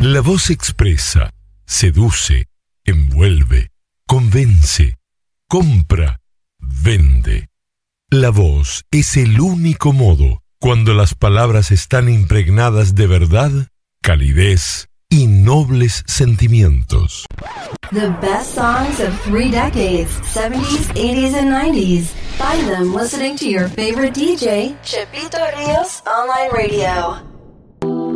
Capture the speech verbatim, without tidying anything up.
La voz expresa, seduce, envuelve, convence, compra, vende. La voz es el único modo, cuando las palabras están impregnadas de verdad, calidez y nobles sentimientos. The best songs of three decades, seventies, eighties, and nineties. Find them listening to your favorite D J, Chipito Rios Online Radio.